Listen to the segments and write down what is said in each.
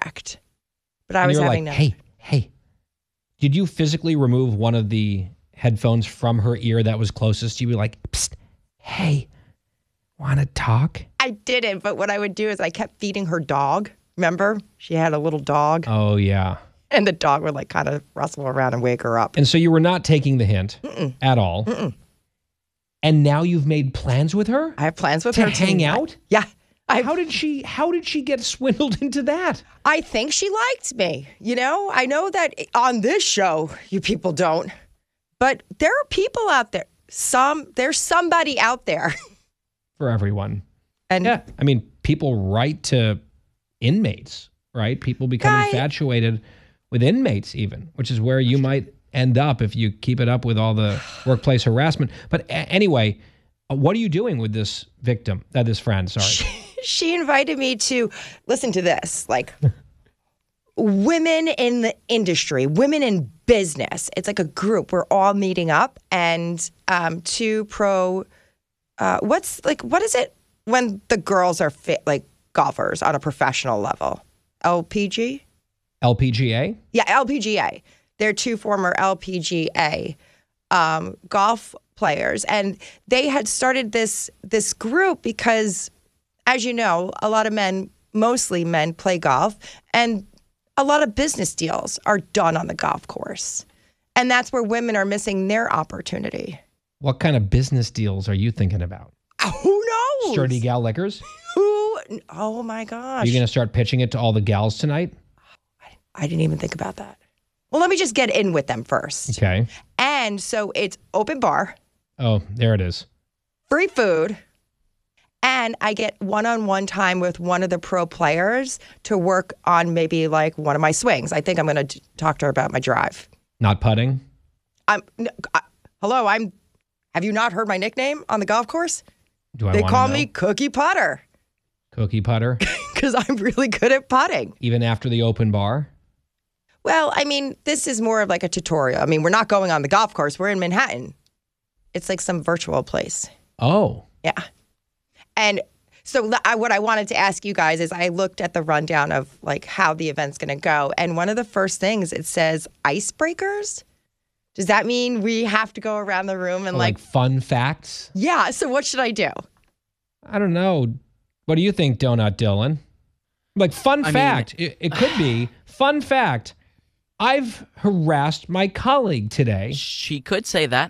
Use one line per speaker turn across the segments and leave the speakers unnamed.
correct. But I
And
was
you were
having
like, hey. Did you physically remove one of the headphones from her ear that was closest? You were like, psst, hey, want to talk?
I didn't, but what I would do is I kept feeding her dog. Remember? She had a little dog.
Oh, yeah.
And the dog would like kind of rustle around and wake her up.
And so you were not taking the hint at all. And now you've made plans with her?
I have plans with
to
her
hang out?
Yeah.
How did she get swindled into that?
I think she liked me. You know, I know that on this show, you people don't. But there are people out there. There's somebody out there.
For everyone.
And
yeah, I mean, people write to inmates, right? People become infatuated with inmates even, which is where you might end up if you keep it up with all the workplace harassment. But anyway, what are you doing with this victim, this friend, sorry?
She invited me to listen to this, like women in the industry, women in business. It's like a group. We're all meeting up and what is it when the girls are fit, like golfers on a professional level? LPG?
LPGA?
Yeah, LPGA. They're two former LPGA golf players. And they had started this group because, as you know, a lot of men, mostly men, play golf. And a lot of business deals are done on the golf course. And that's where women are missing their opportunity.
What kind of business deals are you thinking about?
Who knows?
Sturdy gal liquors?
Oh, my gosh.
Are you going to start pitching it to all the gals tonight?
I didn't even think about that. Well, let me just get in with them first.
Okay.
And so it's open bar.
Oh, there it is.
Free food. And I get one-on-one time with one of the pro players to work on maybe like one of my swings. I think I'm going to talk to her about my drive.
Not putting?
Hello, have you not heard my nickname on the golf course?
They
call me Cookie Putter.
Cookie Putter?
Because I'm really good at putting.
Even after the open bar?
Well, I mean, this is more of like a tutorial. I mean, we're not going on the golf course. We're in Manhattan. It's like some virtual place.
Oh.
Yeah. And so what I wanted to ask you guys is I looked at the rundown of like how the event's going to go. And one of the first things, it says icebreakers. Does that mean we have to go around the room and like
fun facts?
Yeah. So what should I do?
I don't know. What do you think, Donut Dylan? Like fun fact. It could be fun fact. I've harassed my colleague today.
She could say that.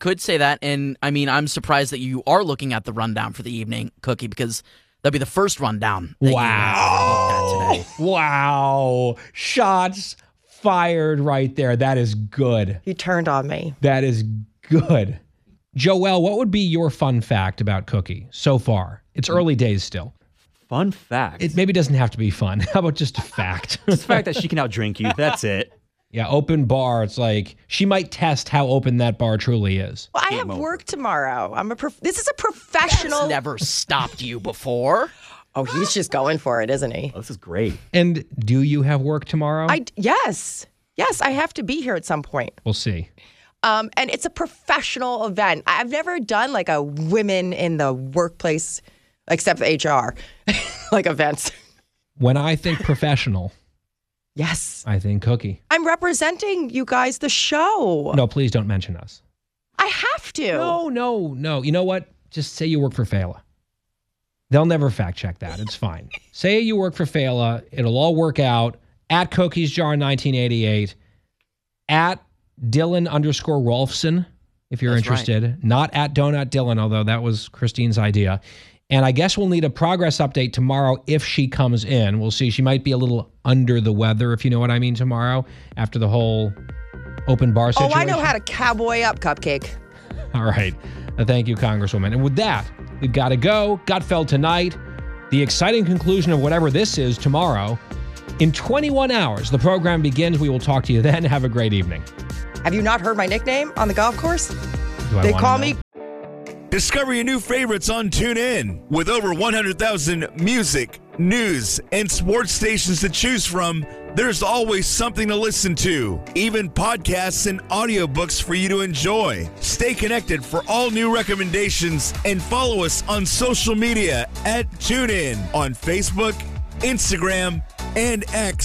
And I mean, I'm surprised that you are looking at the rundown for the evening, Cookie, because that'd be the first rundown. That you looked at today.
Wow. Shots fired right there. That is good.
You turned on me.
That is good. Joelle, what would be your fun fact about Cookie so far? It's early days still.
Fun fact?
It maybe doesn't have to be fun. How about just a fact?
It's the fact that she can outdrink you. That's it.
Yeah, open bar. It's like she might test how open that bar truly is.
Well, I have work tomorrow. This is a professional.
That's never stopped you before.
Oh, he's just going for it, isn't he?
Oh, this is great.
And do you have work tomorrow?
Yes, I have to be here at some point.
We'll see.
And it's a professional event. I've never done like a women in the workplace, except HR, like events.
When I think professional,
yes,
I think Cookie.
I'm representing you guys, the show.
No, please don't mention us.
I have to.
No. You know what? Just say you work for Fela. They'll never fact check that. It's fine. Say you work for Fela. It'll all work out. At Cookies Jar 1988. At Dylan_Rolfson, if you're interested. Right. Not at Donut Dylan, although that was Christine's idea. And I guess we'll need a progress update tomorrow if she comes in. We'll see. She might be a little under the weather, if you know what I mean, tomorrow, after the whole open bar situation.
Oh, I know how to cowboy up, Cupcake.
All right. Thank you, Congresswoman. And with that, we've got to go. Gutfeld tonight. The exciting conclusion of whatever this is tomorrow. In 21 hours, the program begins. We will talk to you then. Have a great evening.
Have you not heard my nickname on the golf course?
They call me.
Discover your new favorites on TuneIn. With over 100,000 music, news, and sports stations to choose from, there's always something to listen to. Even podcasts and audiobooks for you to enjoy. Stay connected for all new recommendations and follow us on social media at TuneIn on Facebook, Instagram, and X.